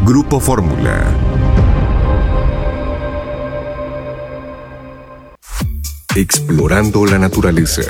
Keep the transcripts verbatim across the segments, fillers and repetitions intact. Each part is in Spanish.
Grupo Fórmula. Explorando la naturaleza.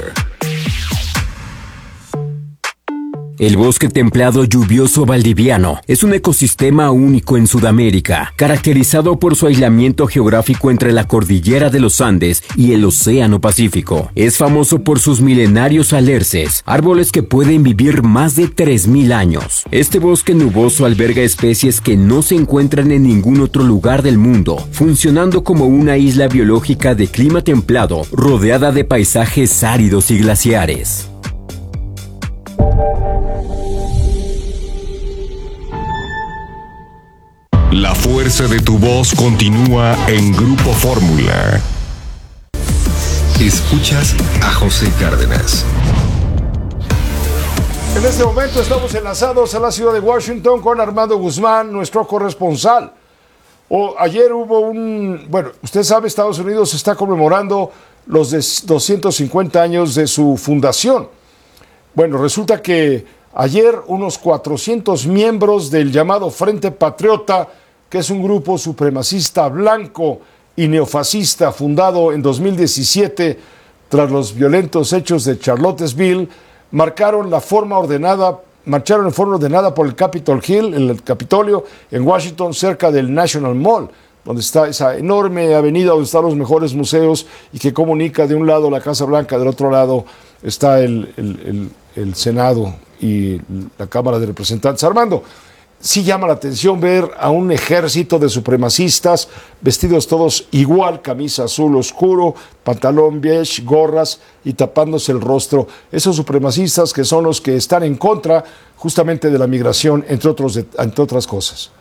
El bosque templado lluvioso valdiviano es un ecosistema único en Sudamérica, caracterizado por su aislamiento geográfico entre la cordillera de los Andes y el Océano Pacífico. Es famoso por sus milenarios alerces, árboles que pueden vivir más de tres mil años. Este bosque nuboso alberga especies que no se encuentran en ningún otro lugar del mundo, funcionando como una isla biológica de clima templado, rodeada de paisajes áridos y glaciares. La fuerza de tu voz continúa en Grupo Fórmula. Escuchas a José Cárdenas. En este momento estamos enlazados a la ciudad de Washington con Armando Guzmán, nuestro corresponsal. O, ayer hubo un... Bueno, usted sabe, Estados Unidos está conmemorando los doscientos cincuenta años de su fundación. Bueno, resulta que ayer unos cuatrocientos miembros del llamado Frente Patriota, que es un grupo supremacista blanco y neofascista fundado en dos mil diecisiete tras los violentos hechos de Charlottesville, marcaron la forma ordenada, marcharon en forma ordenada por el Capitol Hill, en el Capitolio, en Washington, cerca del National Mall, donde está esa enorme avenida donde están los mejores museos y que comunica de un lado la Casa Blanca, del otro lado está el, el, el, el Senado y la Cámara de Representantes. Armando, sí llama la atención ver a un ejército de supremacistas vestidos todos igual, camisa azul oscuro, pantalón beige, gorras y tapándose el rostro. Esos supremacistas que son los que están en contra justamente de la migración, entre, otros, entre otras cosas.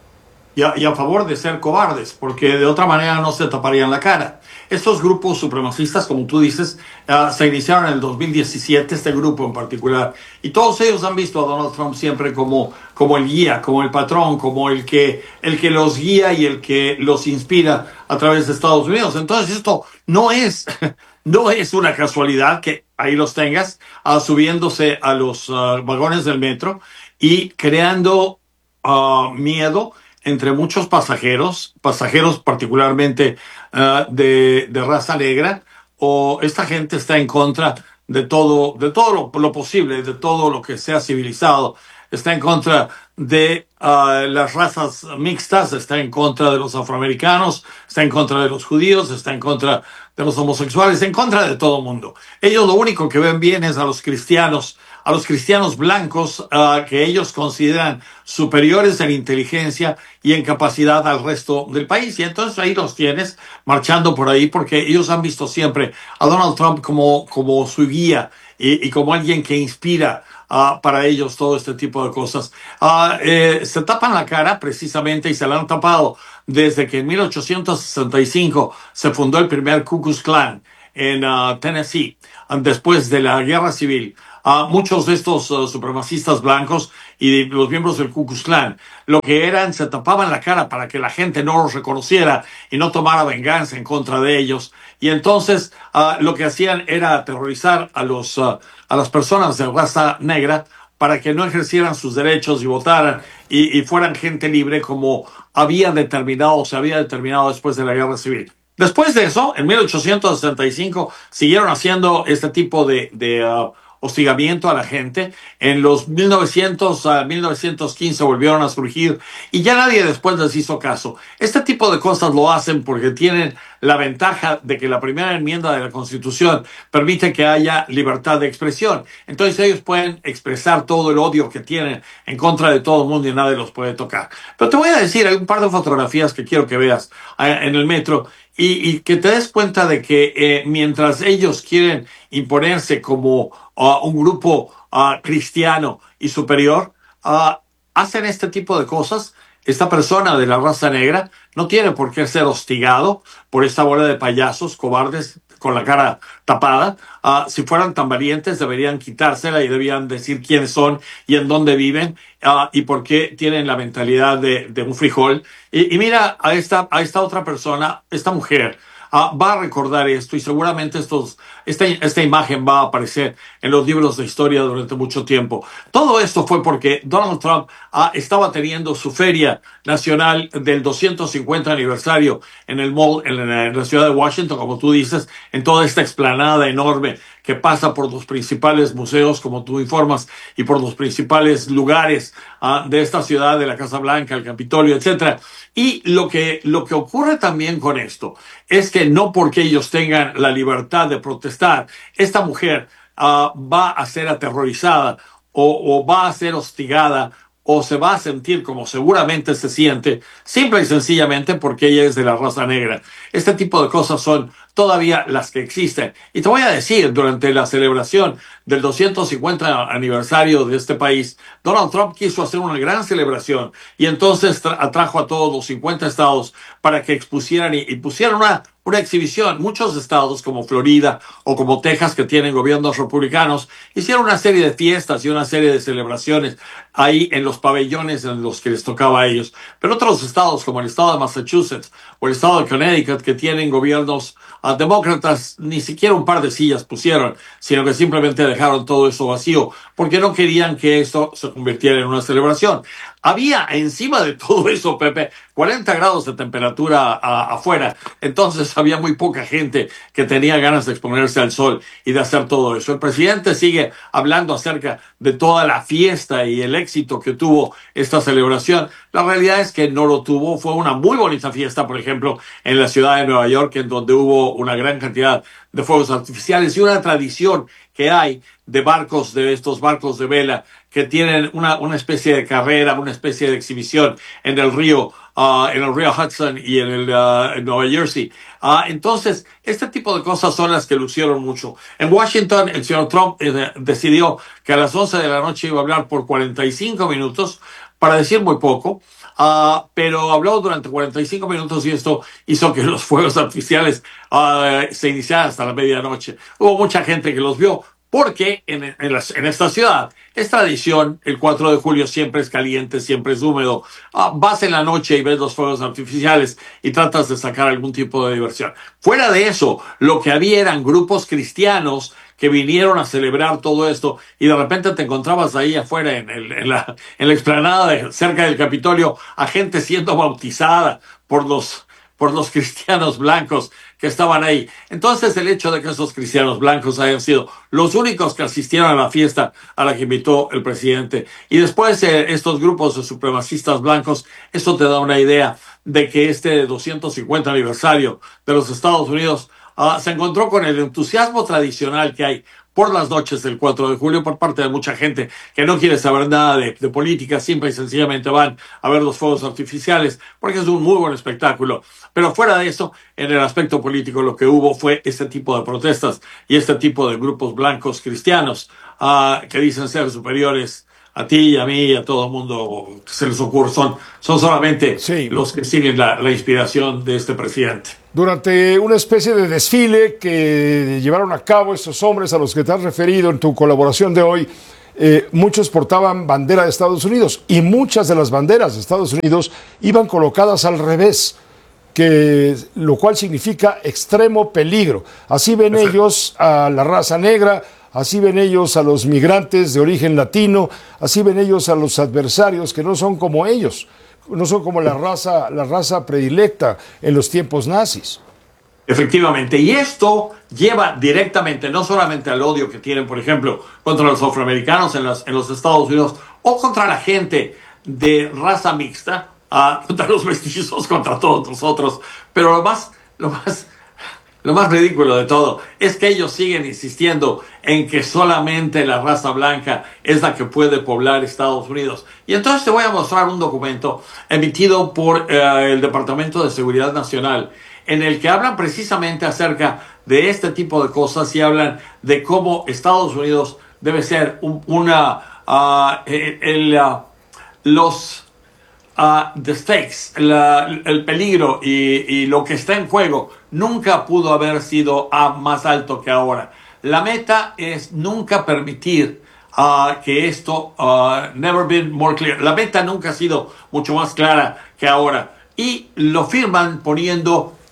Y a, y a favor de ser cobardes, porque de otra manera no se taparían la cara. Estos grupos supremacistas, como tú dices, uh, se iniciaron en el dos mil diecisiete, este grupo en particular, y todos ellos han visto a Donald Trump siempre como, como el guía, como el patrón, como el que, el que los guía y el que los inspira a través de Estados Unidos. Entonces esto no es, no es una casualidad que ahí los tengas uh, subiéndose a los uh, vagones del metro y creando uh, miedo entre muchos pasajeros, pasajeros particularmente uh, de, de raza negra, o esta gente está en contra de todo, de todo lo, lo posible, de todo lo que sea civilizado, está en contra de uh, las razas mixtas, está en contra de los afroamericanos, está en contra de los judíos, está en contra de los homosexuales, en contra de todo mundo. Ellos lo único que ven bien es a los cristianos, a los cristianos blancos uh, que ellos consideran superiores en inteligencia y en capacidad al resto del país. Y entonces ahí los tienes marchando por ahí porque ellos han visto siempre a Donald Trump como, como su guía y, y como alguien que inspira uh, para ellos todo este tipo de cosas. Uh, eh, se tapan la cara precisamente y se la han tapado desde que en mil ochocientos sesenta y cinco se fundó el primer Ku Klux Klan en uh, Tennessee, después de la Guerra Civil. Uh, muchos de estos uh, supremacistas blancos y los miembros del Ku Klux Klan, lo que eran, se tapaban la cara para que la gente no los reconociera y no tomara venganza en contra de ellos. Y entonces uh, lo que hacían era aterrorizar a, los, uh, a las personas de raza negra para que no ejercieran sus derechos y votaran y, y fueran gente libre como había determinado, se había determinado después de la Guerra Civil. Después de eso, en mil ochocientos sesenta y cinco, siguieron haciendo este tipo de, de uh, hostigamiento a la gente. En los mil novecientos a mil novecientos quince volvieron a surgir y ya nadie después les hizo caso. Este tipo de cosas lo hacen porque tienen la ventaja de que la primera enmienda de la Constitución permite que haya libertad de expresión. Entonces ellos pueden expresar todo el odio que tienen en contra de todo el mundo y nadie los puede tocar. Pero te voy a decir, hay un par de fotografías que quiero que veas en el metro y, y que te des cuenta de que eh, mientras ellos quieren imponerse como uh, un grupo uh, cristiano y superior, uh, hacen este tipo de cosas. Esta persona de la raza negra no tiene por qué ser hostigado por esta bola de payasos cobardes con la cara tapada. Uh, si fueran tan valientes, deberían quitársela y debían decir quiénes son y en dónde viven uh, y por qué tienen la mentalidad de, de un frijol. Y, y mira a esta, a esta otra persona, esta mujer. Uh, va a recordar esto y seguramente estos, esta, esta imagen va a aparecer en los libros de historia durante mucho tiempo. Todo esto fue porque Donald Trump ah, estaba teniendo su feria nacional del doscientos cincuenta aniversario en el mall en la, en la ciudad de Washington, como tú dices, en toda esta explanada enorme que pasa por los principales museos, como tú informas, y por los principales lugares uh, de esta ciudad, de la Casa Blanca, el Capitolio, etcétera. Y lo que, lo que ocurre también con esto es que no porque ellos tengan la libertad de protestar, esta mujer uh, va a ser aterrorizada o, o va a ser hostigada o se va a sentir como seguramente se siente, simple y sencillamente porque ella es de la raza negra. Este tipo de cosas son todavía las que existen. Y te voy a decir, durante la celebración del doscientos cincuenta aniversario de este país, Donald Trump quiso hacer una gran celebración y entonces atrajo a todos los cincuenta estados para que expusieran y, y pusieran una, una exhibición. Muchos estados como Florida o como Texas, que tienen gobiernos republicanos, hicieron una serie de fiestas y una serie de celebraciones ahí en los pabellones en los que les tocaba a ellos. Pero otros estados como el estado de Massachusetts o el estado de Connecticut, que tienen gobiernos uh, demócratas, ni siquiera un par de sillas pusieron, sino que simplemente dejaron todo eso vacío porque no querían que esto se convirtiera en una celebración. Había encima de todo eso, Pepe, cuarenta grados de temperatura a, afuera. Entonces había muy poca gente que tenía ganas de exponerse al sol y de hacer todo eso. El presidente sigue hablando acerca de toda la fiesta y el éxito que tuvo esta celebración. La realidad es que no lo tuvo. Fue una muy bonita fiesta, por ejemplo, en la ciudad de Nueva York, en donde hubo una gran cantidad de fuegos artificiales y una tradición que hay de barcos, de estos barcos de vela que tienen una, una especie de carrera, una especie de exhibición en el río, uh, en el río Hudson y en el uh, en Nueva Jersey. Uh, entonces, este tipo de cosas son las que lucieron mucho. En Washington, el señor Trump eh, decidió que a las once de la noche iba a hablar por cuarenta y cinco minutos, para decir muy poco, uh, pero habló durante cuarenta y cinco minutos y esto hizo que los fuegos artificiales uh, se iniciaran hasta la medianoche. Hubo mucha gente que los vio, porque en, en, la, en esta ciudad es tradición, el cuatro de julio siempre es caliente, siempre es húmedo. Uh, vas en la noche y ves los fuegos artificiales y tratas de sacar algún tipo de diversión. Fuera de eso, lo que había eran grupos cristianos que vinieron a celebrar todo esto y de repente te encontrabas ahí afuera en, el, en, la, en la explanada de, cerca del Capitolio a gente siendo bautizada por los, por los cristianos blancos que estaban ahí. Entonces el hecho de que esos cristianos blancos hayan sido los únicos que asistieron a la fiesta a la que invitó el presidente y después eh, estos grupos de supremacistas blancos, eso te da una idea de que este doscientos cincuenta aniversario de los Estados Unidos Uh, se encontró con el entusiasmo tradicional que hay por las noches del cuatro de julio por parte de mucha gente que no quiere saber nada de, de política, simple y sencillamente van a ver los fuegos artificiales porque es un muy buen espectáculo. Pero fuera de eso, en el aspecto político lo que hubo fue este tipo de protestas y este tipo de grupos blancos cristianos uh, que dicen ser superiores a ti y a mí y a todo el mundo que se les ocurre. Son, son solamente sí. los que siguen la, la inspiración de este presidente. Durante una especie de desfile que llevaron a cabo estos hombres a los que te has referido en tu colaboración de hoy, eh, muchos portaban bandera de Estados Unidos y muchas de las banderas de Estados Unidos iban colocadas al revés, que, lo cual significa extremo peligro. Así ven Perfecto. ellos a la raza negra, así ven ellos a los migrantes de origen latino, así ven ellos a los adversarios que no son como ellos. No son como la raza, la raza predilecta en los tiempos nazis. Efectivamente, y esto lleva directamente no solamente al odio que tienen, por ejemplo, contra los afroamericanos en, las, en los Estados Unidos o contra la gente de raza mixta, uh, contra los mestizos, contra todos nosotros, pero lo más, lo más, lo más ridículo de todo es que ellos siguen insistiendo en que solamente la raza blanca es la que puede poblar Estados Unidos. Y entonces te voy a mostrar un documento emitido por eh, el Departamento de Seguridad Nacional, en el que hablan precisamente acerca de este tipo de cosas y hablan de cómo Estados Unidos debe ser un, una, uh, el, el, uh, los uh, the stakes, la, el peligro y, y lo que está en juego nunca pudo haber sido uh, más alto que ahora. La meta es nunca permitir uh, que esto, uh, never been more clear, la meta nunca ha sido mucho más clara que ahora. Y lo firman poniendo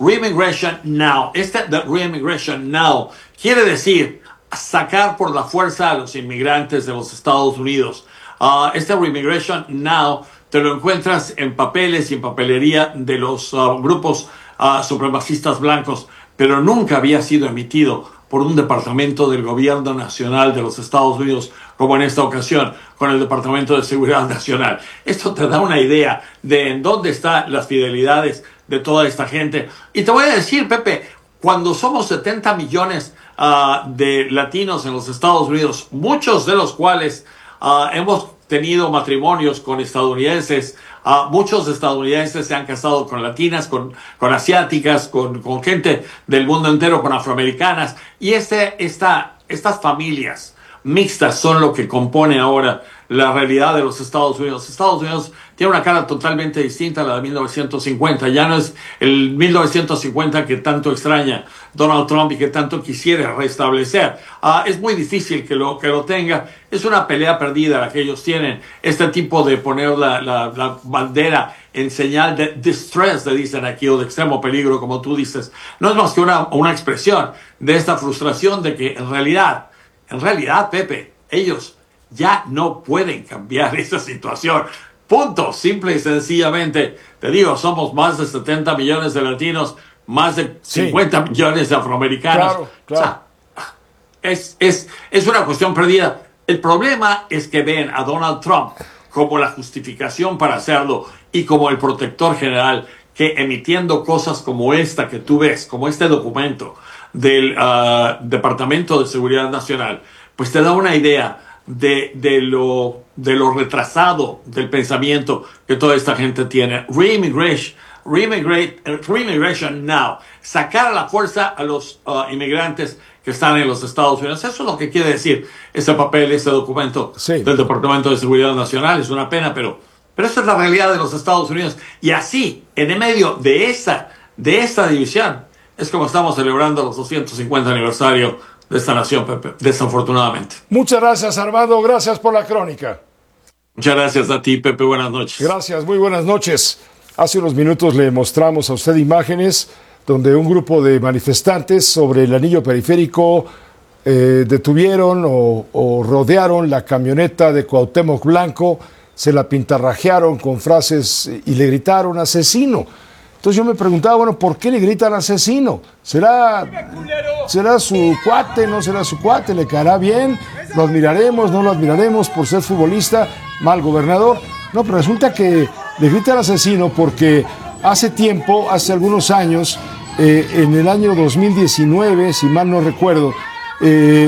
Reimmigration Now. Este de Reimmigration Now quiere decir sacar por la fuerza a los inmigrantes de los Estados Unidos. Uh, este Reimmigration Now te lo encuentras en papeles y en papelería de los uh, grupos uh, supremacistas blancos, pero nunca había sido emitido por un departamento del gobierno nacional de los Estados Unidos, como en esta ocasión, con el Departamento de Seguridad Nacional. Esto te da una idea de en dónde están las fidelidades de toda esta gente. Y te voy a decir, Pepe, cuando somos setenta millones uh, de latinos en los Estados Unidos, muchos de los cuales uh, hemos tenido matrimonios con estadounidenses, uh, muchos estadounidenses se han casado con latinas, con, con asiáticas, con, con gente del mundo entero, con afroamericanas, y este, esta, estas familias mixtas son lo que compone ahora la realidad de los Estados Unidos. Estados Unidos tiene una cara totalmente distinta a la de mil novecientos cincuenta. Ya no es el mil novecientos cincuenta que tanto extraña Donald Trump y que tanto quisiera restablecer. Uh, es muy difícil que lo, que lo tenga. Es una pelea perdida la que ellos tienen. Este tipo de poner la, la, la bandera en señal de distress, le dicen aquí, o de extremo peligro, como tú dices, no es más que una, una expresión de esta frustración de que en realidad, en realidad, Pepe, ellos ya no pueden cambiar esa situación. Punto. Simple y sencillamente. Te digo, somos más de setenta millones de latinos, más de cincuenta sí. millones de afroamericanos. Claro, claro. O sea, es, es, es una cuestión perdida. El problema es que ven a Donald Trump como la justificación para hacerlo y como el protector general, que emitiendo cosas como esta que tú ves, como este documento del uh, Departamento de Seguridad Nacional, pues te da una idea de, de, lo, de lo retrasado del pensamiento que toda esta gente tiene. Reimmigration, reimmigration, reimmigration now. Sacar a la fuerza a los uh, inmigrantes que están en los Estados Unidos. Eso es lo que quiere decir ese papel, ese documento sí. del Departamento de Seguridad Nacional. Es una pena, pero, pero esa es la realidad de los Estados Unidos. Y así, en medio de esta, de esta división, es como estamos celebrando los doscientos cincuenta aniversario de esta nación, Pepe, desafortunadamente. Muchas gracias, Armando. Gracias por la crónica. Muchas gracias a ti, Pepe. Buenas noches. Gracias, muy buenas noches. Hace unos minutos le mostramos a usted imágenes donde un grupo de manifestantes sobre el anillo periférico eh, detuvieron o, o rodearon la camioneta de Cuauhtémoc Blanco, se la pintarrajearon con frases y le gritaron asesino. Entonces yo me preguntaba, bueno, ¿por qué le gritan asesino? ¿Será, será su cuate, no será su cuate? ¿Le caerá bien? ¿Lo admiraremos, no lo admiraremos por ser futbolista, mal gobernador? No, pero resulta que le gritan asesino porque hace tiempo, hace algunos años, eh, en el año dos mil diecinueve, si mal no recuerdo, eh,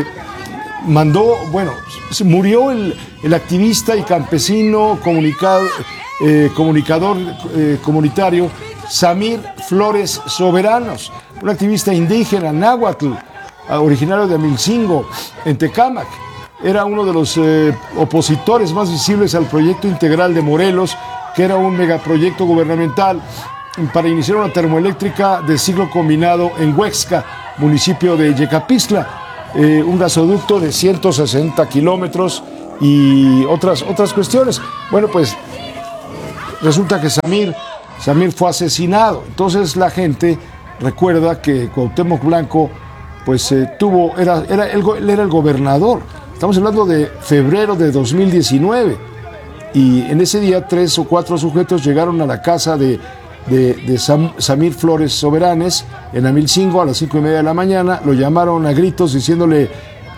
mandó, bueno, murió el, el activista y campesino comunicado, eh, comunicador eh, comunitario Samir Flores Soberanos, un activista indígena náhuatl, originario de Amilcingo, en Tecámac. Era uno de los eh, opositores más visibles al proyecto integral de Morelos, que era un megaproyecto gubernamental para iniciar una termoeléctrica de ciclo combinado en Huexca, municipio de Yecapixtla, eh, un gasoducto de ciento sesenta kilómetros y otras, otras cuestiones. Bueno, pues resulta que Samir Samir fue asesinado. Entonces la gente recuerda que Cuauhtémoc Blanco pues eh, tuvo, era, era, él, él era el gobernador. Estamos hablando de febrero de dos mil diecinueve. Y en ese día tres o cuatro sujetos llegaron a la casa de, de, de Sam, Samir Flores Soberanes en Amilcingo a las cinco y media de la mañana. Lo llamaron a gritos diciéndole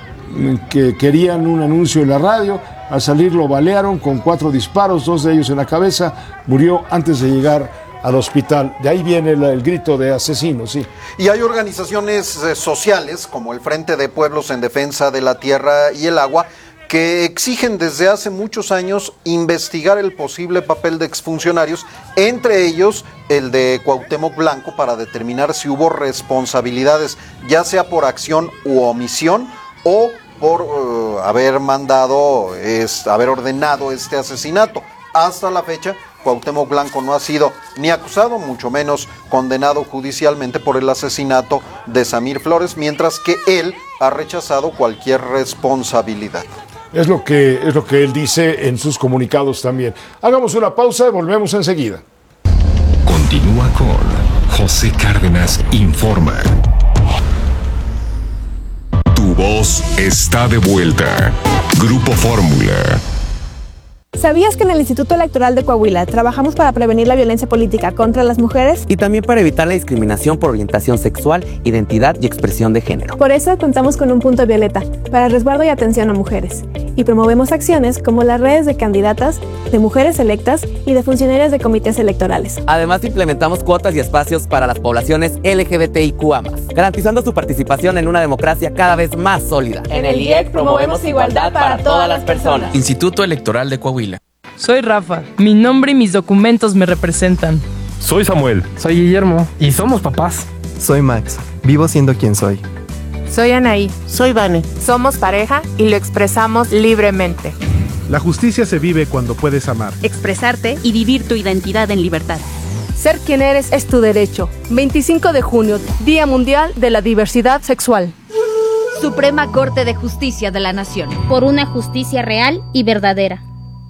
que querían un anuncio en la radio. Al salir lo balearon con cuatro disparos, dos de ellos en la cabeza. Murió antes de llegar al hospital. De ahí viene el, el grito de asesino, sí. Y hay organizaciones eh, sociales, como el Frente de Pueblos en Defensa de la Tierra y el Agua, que exigen desde hace muchos años investigar el posible papel de exfuncionarios, entre ellos el de Cuauhtémoc Blanco, para determinar si hubo responsabilidades, ya sea por acción u omisión, o por uh, haber mandado, es, haber ordenado este asesinato. Hasta la fecha, Cuauhtémoc Blanco no ha sido ni acusado, mucho menos condenado judicialmente por el asesinato de Samir Flores, mientras que él ha rechazado cualquier responsabilidad. Es lo que, es lo que él dice en sus comunicados también. Hagamos una pausa y volvemos enseguida. Continúa con José Cárdenas informa. Tu voz está de vuelta. Grupo Fórmula. ¿Sabías que en el Instituto Electoral de Coahuila trabajamos para prevenir la violencia política contra las mujeres? Y también para evitar la discriminación por orientación sexual, identidad y expresión de género. Por eso contamos con un punto violeta para resguardo y atención a mujeres. Y promovemos acciones como las redes de candidatas, de mujeres electas y de funcionarias de comités electorales. Además, implementamos cuotas y espacios para las poblaciones L G B T I Q A más, garantizando su participación en una democracia cada vez más sólida. En el I E C promovemos igualdad para todas las personas. Instituto Electoral de Coahuila. Soy Rafa. Mi nombre y mis documentos me representan. Soy Samuel. Soy Guillermo. Y somos papás. Soy Max. Vivo siendo quien soy. Soy Anaí. Soy Vane. Somos pareja y lo expresamos libremente. La justicia se vive cuando puedes amar, expresarte y vivir tu identidad en libertad. Ser quien eres es tu derecho. veinticinco de junio, Día Mundial de la Diversidad Sexual. Suprema Corte de Justicia de la Nación. Por una justicia real y verdadera.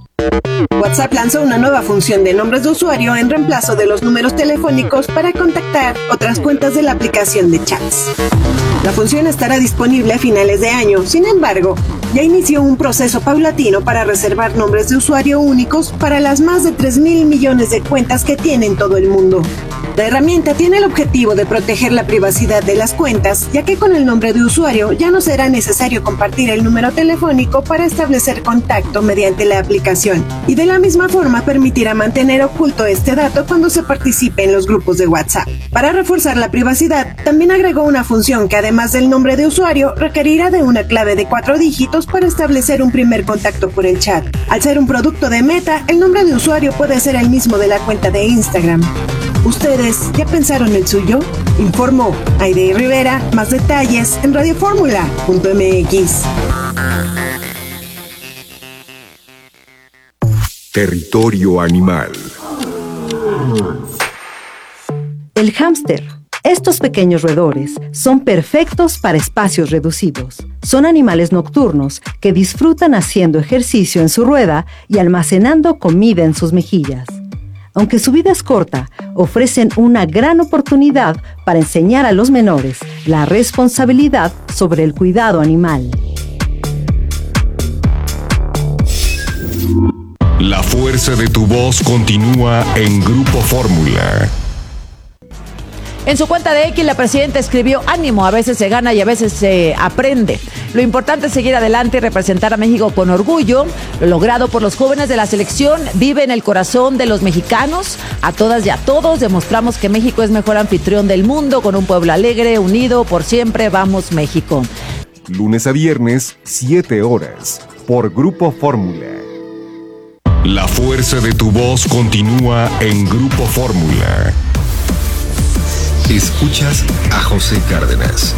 WhatsApp lanzó una nueva función de nombres de usuario en reemplazo de los números telefónicos para contactar otras cuentas de la aplicación de chats. La función estará disponible a finales de año, sin embargo, ya inició un proceso paulatino para reservar nombres de usuario únicos para las más de tres mil millones de cuentas que tiene en todo el mundo. La herramienta tiene el objetivo de proteger la privacidad de las cuentas, ya que con el nombre de usuario ya no será necesario compartir el número telefónico para establecer contacto mediante la aplicación, y de la misma forma permitirá mantener oculto este dato cuando se participe en los grupos de WhatsApp. Para reforzar la privacidad, también agregó una función que además del nombre de usuario requerirá de una clave de cuatro dígitos para establecer un primer contacto por el chat. Al ser un producto de Meta, el nombre de usuario puede ser el mismo de la cuenta de Instagram. ¿Ustedes ya pensaron el suyo? Informó Aide Rivera. Más detalles en radio fórmula punto m x. Territorio animal. El hámster. Estos pequeños roedores son perfectos para espacios reducidos. Son animales nocturnos que disfrutan haciendo ejercicio en su rueda y almacenando comida en sus mejillas. Aunque su vida es corta, ofrecen una gran oportunidad para enseñar a los menores la responsabilidad sobre el cuidado animal. La fuerza de tu voz continúa en Grupo Fórmula. En su cuenta de X, la presidenta escribió: ánimo, a veces se gana y a veces se aprende. Lo importante es seguir adelante y representar a México con orgullo. Lo logrado por los jóvenes de la selección vive en el corazón de los mexicanos. A todas y a todos demostramos que México es mejor anfitrión del mundo, con un pueblo alegre, unido por siempre. ¡Vamos, México! Lunes a viernes, siete horas, por Grupo Fórmula. La fuerza de tu voz continúa en Grupo Fórmula. Escuchas a José Cárdenas.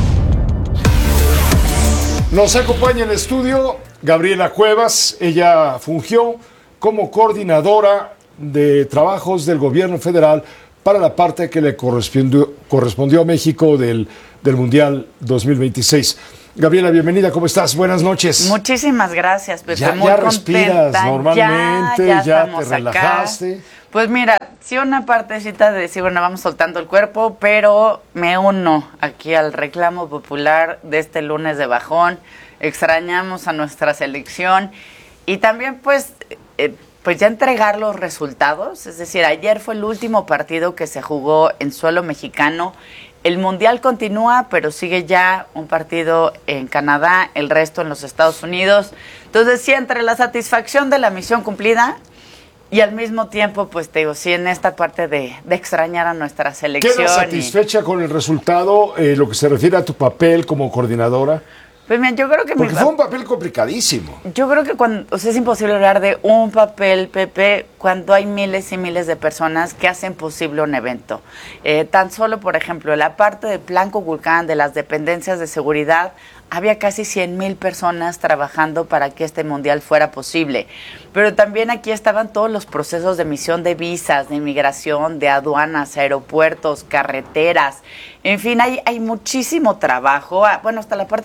Nos acompaña en el estudio Gabriela Cuevas. Ella fungió como coordinadora de trabajos del gobierno federal para la parte que le correspondió, correspondió a México del, del Mundial dos mil veintiséis. Gabriela, bienvenida, ¿cómo estás? Buenas noches. Muchísimas gracias, Pepe. Ya, muy ya contenta. respiras normalmente, ya, ya, ya te relajaste. Acá. Pues mira, sí una partecita de decir, bueno, vamos soltando el cuerpo, pero me uno aquí al reclamo popular de este lunes de bajón. Extrañamos a nuestra selección y también pues, eh, pues ya entregar los resultados. Es decir, ayer fue el último partido que se jugó en suelo mexicano. El Mundial continúa, pero sigue ya un partido en Canadá, el resto en los Estados Unidos. Entonces, sí, entre la satisfacción de la misión cumplida y al mismo tiempo, pues te digo, sí, en esta parte de, de extrañar a nuestra selección. ¿Quedas satisfecha y... con el resultado, eh, lo que se refiere a tu papel como coordinadora? Pues mira, yo creo que... Porque mi... fue un papel complicadísimo. Yo creo que cuando, o sea, es imposible hablar de un papel, Pepe, cuando hay miles y miles de personas que hacen posible un evento. Eh, tan solo, por ejemplo, la parte de Plan Kukulcán, de las dependencias de seguridad, había casi cien mil personas trabajando para que este mundial fuera posible. Pero también aquí estaban todos los procesos de emisión de visas, de inmigración, de aduanas, aeropuertos, carreteras. En fin, hay, hay muchísimo trabajo. Bueno, hasta la parte tecnológica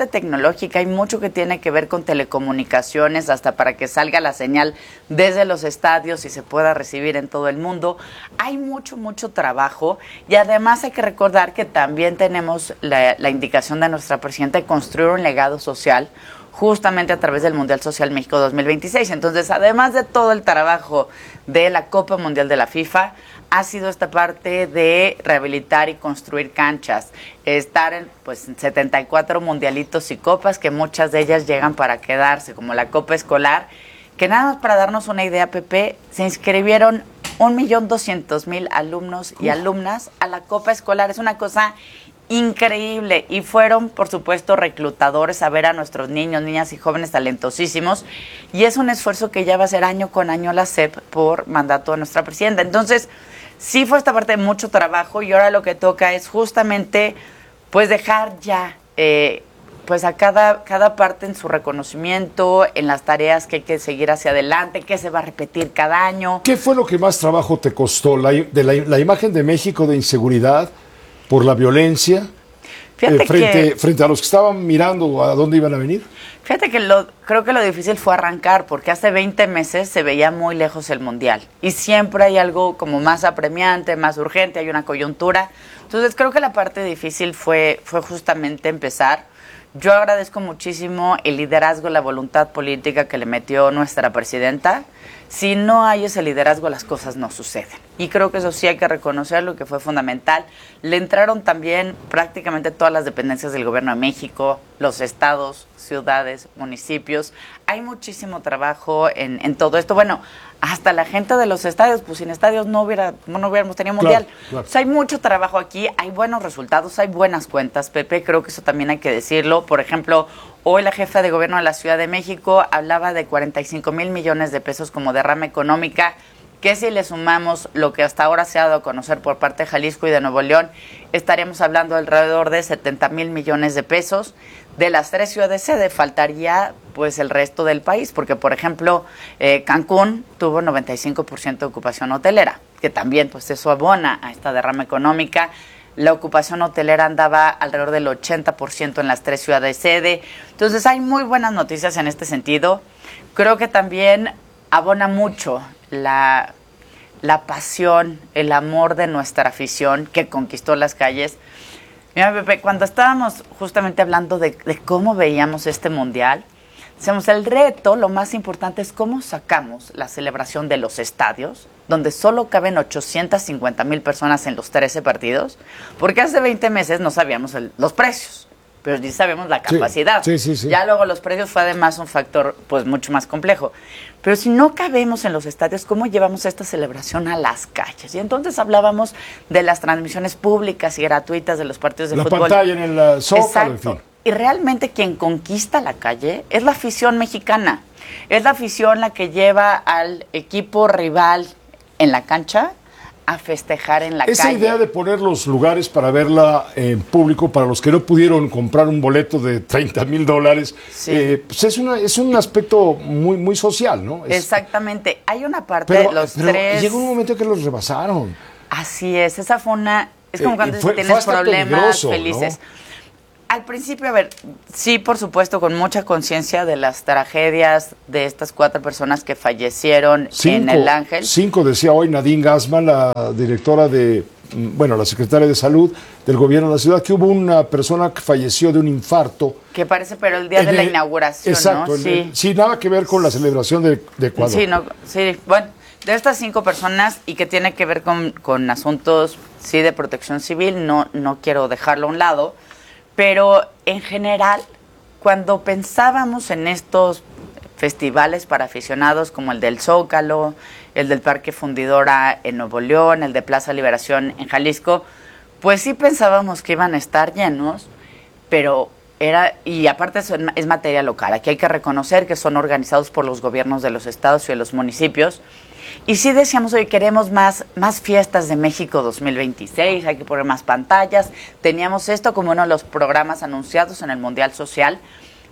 tecnológica, hay mucho que tiene que ver con telecomunicaciones, hasta para que salga la señal desde los estadios y se pueda recibir en todo el mundo. Hay mucho, mucho trabajo y además hay que recordar que también tenemos la, la indicación de nuestra presidenta de construir un legado social justamente a través del Mundial Social México dos mil veintiséis. Entonces, además de todo el trabajo de la Copa Mundial de la FIFA, ha sido esta parte de rehabilitar y construir canchas, estar en pues en setenta y cuatro mundialitos y copas, que muchas de ellas llegan para quedarse, como la Copa Escolar, que nada más para darnos una idea, Pepe, se inscribieron un millón doscientos mil alumnos y alumnas a la Copa Escolar. Es una cosa increíble, y fueron, por supuesto, reclutadores a ver a nuestros niños, niñas y jóvenes talentosísimos, y es un esfuerzo que ya va a ser año con año la S E P por mandato de nuestra presidenta. Entonces, sí fue esta parte de mucho trabajo, y ahora lo que toca es justamente pues dejar ya eh, pues a cada, cada parte en su reconocimiento, en las tareas que hay que seguir hacia adelante, que se va a repetir cada año. ¿Qué fue lo que más trabajo te costó? ¿La, de la, la imagen de México de inseguridad por la violencia eh, frente, que, frente a los que estaban mirando a dónde iban a venir? Fíjate que lo, creo que lo difícil fue arrancar, porque hace veinte meses se veía muy lejos el Mundial y siempre hay algo como más apremiante, más urgente, hay una coyuntura. Entonces creo que la parte difícil fue, fue justamente empezar. Yo agradezco muchísimo el liderazgo, la voluntad política que le metió nuestra presidenta. Si no hay ese liderazgo, las cosas no suceden. Y creo que eso sí hay que reconocerlo, que fue fundamental. Le entraron también prácticamente todas las dependencias del Gobierno de México, los estados, ciudades, municipios. Hay muchísimo trabajo en, en todo esto. Bueno, hasta la gente de los estadios, pues sin estadios no hubiera no hubiéramos tenido mundial. Claro, claro. O sea, hay mucho trabajo aquí, hay buenos resultados, hay buenas cuentas, Pepe, creo que eso también hay que decirlo. Por ejemplo, hoy la jefa de gobierno de la Ciudad de México hablaba de cuarenta y cinco mil millones de pesos como derrama económica, que si le sumamos lo que hasta ahora se ha dado a conocer por parte de Jalisco y de Nuevo León, estaríamos hablando de alrededor de setenta mil millones de pesos. De las tres ciudades sede faltaría pues el resto del país, porque por ejemplo eh, Cancún tuvo noventa y cinco por ciento de ocupación hotelera, que también pues eso abona a esta derrama económica. La ocupación hotelera andaba alrededor del ochenta por ciento en las tres ciudades sede. Entonces hay muy buenas noticias en este sentido. Creo que también abona mucho la, la pasión, el amor de nuestra afición que conquistó las calles. Mira, Pepe, cuando estábamos justamente hablando de, de cómo veíamos este mundial, decíamos, el reto, lo más importante es cómo sacamos la celebración de los estadios, donde solo caben ochocientas cincuenta mil personas en los trece partidos, porque hace veinte meses no sabíamos el, los precios, pero sí sabemos la capacidad. Sí, sí, sí. Ya luego los precios fue además un factor pues mucho más complejo. Pero si no cabemos en los estadios, ¿cómo llevamos esta celebración a las calles? Y entonces hablábamos de las transmisiones públicas y gratuitas de los partidos de la fútbol. La pantalla en el Zócalo, Exacto. en fin. Y realmente quien conquista la calle es la afición mexicana. Es la afición la que lleva al equipo rival en la cancha a festejar en la Esa calle. Esa idea de poner los lugares para verla en público, para los que no pudieron comprar un boleto de treinta mil dólares, sí. eh, pues es, una, es un aspecto muy, muy social, ¿no? Es, Exactamente. Hay una parte pero, de los pero tres... llegó un momento que los rebasaron. Así es. Esa fue una... Es como Eh, cuando fue- tienes fue hasta problemas peligroso, felices. ¿no? Al principio, a ver, sí, por supuesto, con mucha conciencia de las tragedias de estas cuatro personas que fallecieron en el Ángel. Cinco, decía hoy Nadine Gassman, la directora de, bueno, la secretaria de Salud del gobierno de la ciudad, que hubo una persona que falleció de un infarto. Que parece, pero el día de En la el- inauguración, Exacto, ¿no? en Sí. el- sin nada que ver con la celebración de, de Ecuador. Sí, no, sí, bueno, de estas cinco personas y que tiene que ver con, con asuntos, sí, de protección civil, no, no quiero dejarlo a un lado, pero en general, cuando pensábamos en estos festivales para aficionados como el del Zócalo, el del Parque Fundidora en Nuevo León, el de Plaza Liberación en Jalisco, pues sí pensábamos que iban a estar llenos, pero era, y aparte eso es materia local, aquí hay que reconocer que son organizados por los gobiernos de los estados y de los municipios, y sí decíamos, oye, queremos más, más fiestas de México dos mil veintiséis, hay que poner más pantallas, teníamos esto como uno de los programas anunciados en el Mundial Social,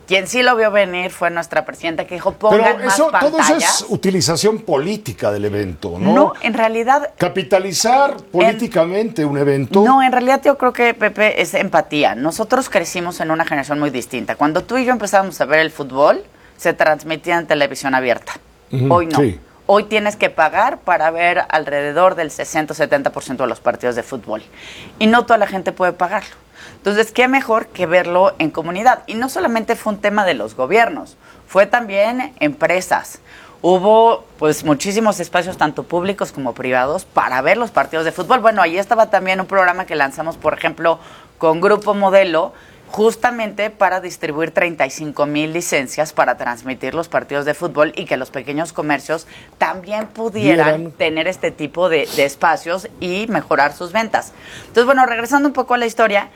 Quien sí lo vio venir fue nuestra presidenta, que dijo, pongan Pero eso, más todo pantallas. eso es utilización política del evento, ¿no? No, en realidad... Capitalizar políticamente en, un evento. No, en realidad yo creo que, Pepe, es empatía. Nosotros crecimos en una generación muy distinta. Cuando tú y yo empezábamos a ver el fútbol, se transmitía en televisión abierta. Uh-huh, Hoy no. Sí. Hoy tienes que pagar para ver alrededor del sesenta o setenta por ciento de los partidos de fútbol. Y no toda la gente puede pagarlo. Entonces, ¿qué mejor que verlo en comunidad? Y no solamente fue un tema de los gobiernos, fue también empresas. Hubo pues muchísimos espacios, tanto públicos como privados, para ver los partidos de fútbol. Bueno, ahí estaba también un programa que lanzamos, por ejemplo, con Grupo Modelo, justamente para distribuir treinta y cinco mil licencias para transmitir los partidos de fútbol y que los pequeños comercios también pudieran Vieran. tener este tipo de, de espacios y mejorar sus ventas. Entonces, bueno, regresando un poco a la historia,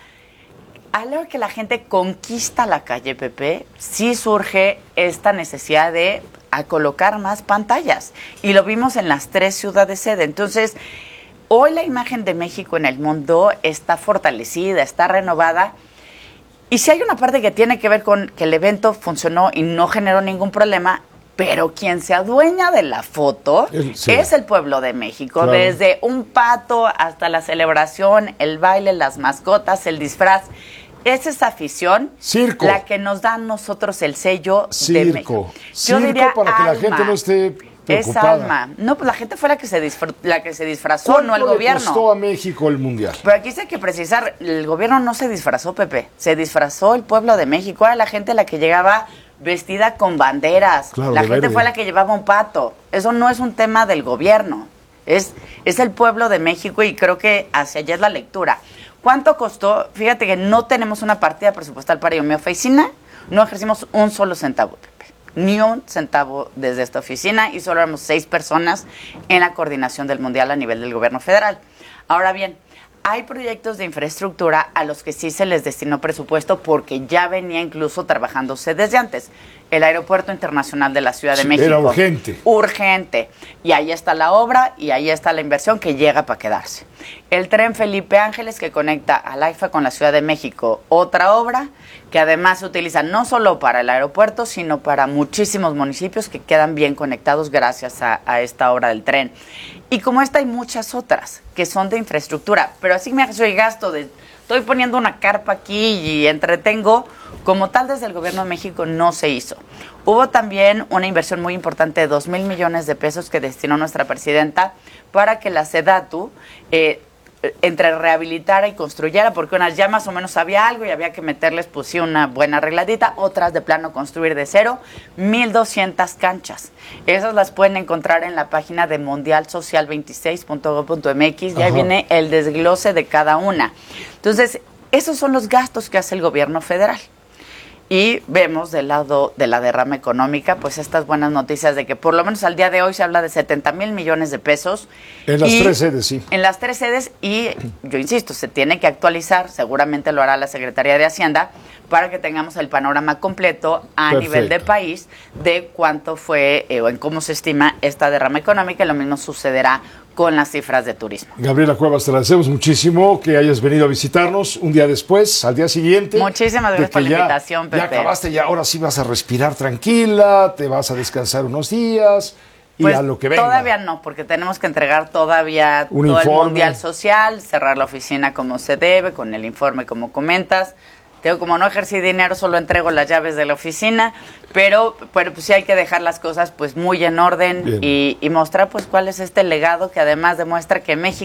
a la hora que la gente conquista la calle, Pepe, sí surge esta necesidad de a colocar más pantallas. Y lo vimos en las tres ciudades sede. Entonces, hoy la imagen de México en el mundo está fortalecida, está renovada. Y sí hay una parte que tiene que ver con que el evento funcionó y no generó ningún problema, pero quien se adueña de la foto sí. es el pueblo de México. Claro. Desde un pato hasta la celebración, el baile, las mascotas, el disfraz. Es esa afición Circo. la que nos da a nosotros el sello Circo. de México. Yo Circo diría para que alma. la gente no esté preocupada. Es alma. No, pues la gente fue la que se, disfr- la que se disfrazó, no el gobierno. ¿Cuánto le costó a México el Mundial? Pero aquí sí hay que precisar, el gobierno no se disfrazó, Pepe. Se disfrazó el pueblo de México. Era la gente la que llegaba vestida con banderas. Claro, la de gente verde. fue la que llevaba un pato. Eso no es un tema del gobierno. Es, es el pueblo de México y creo que hacia allá es la lectura. ¿Cuánto costó? Fíjate que no tenemos una partida presupuestal para ello. Mi oficina no ejercimos un solo centavo, Pepe. Ni un centavo desde esta oficina y solo éramos seis personas en la coordinación del Mundial a nivel del gobierno federal. Ahora bien, hay proyectos de infraestructura a los que sí se les destinó presupuesto porque ya venía incluso trabajándose desde antes. El Aeropuerto Internacional de la Ciudad de Sí, México. era urgente. Urgente. Y ahí está la obra y ahí está la inversión que llega para quedarse. El tren Felipe Ángeles que conecta al A I F A con la Ciudad de México. Otra obra que además se utiliza no solo para el aeropuerto, sino para muchísimos municipios que quedan bien conectados gracias a, a esta obra del tren. Y como esta hay muchas otras que son de infraestructura. Pero así me hace el gasto de... Estoy poniendo una carpa aquí y entretengo. Como tal, desde el gobierno de México no se hizo. Hubo también una inversión muy importante de dos mil millones de pesos que destinó nuestra presidenta para que la SEDATU eh, entre rehabilitara y construyera, porque unas ya más o menos había algo y había que meterles, pues sí, una buena arregladita, otras de plano construir de cero, mil doscientas canchas. Esas las pueden encontrar en la página de mundial social veintiséis punto gob punto m x y ahí viene el desglose de cada una. Entonces, esos son los gastos que hace el gobierno federal. Y vemos del lado de la derrama económica, pues estas buenas noticias de que por lo menos al día de hoy se habla de setenta mil millones de pesos. En las y, tres sedes, sí. En las tres sedes y, yo insisto, se tiene que actualizar, seguramente lo hará la Secretaría de Hacienda, para que tengamos el panorama completo a Perfecto. nivel de país de cuánto fue eh, o en cómo se estima esta derrama económica y lo mismo sucederá con las cifras de turismo. Gabriela Cuevas, te agradecemos muchísimo que hayas venido a visitarnos un día después, al día siguiente. Muchísimas gracias por la ya, invitación, Pepe. Ya acabaste, ya ahora sí vas a respirar tranquila, te vas a descansar unos días y pues a lo que venga. Todavía no, porque tenemos que entregar todavía Un todo informe. el Mundial Social, cerrar la oficina como se debe, con el informe como comentas. Tengo como no ejercí dinero, solo entrego las llaves de la oficina, pero, pero pues sí hay que dejar las cosas pues muy en orden y, y mostrar pues cuál es este legado que además demuestra que México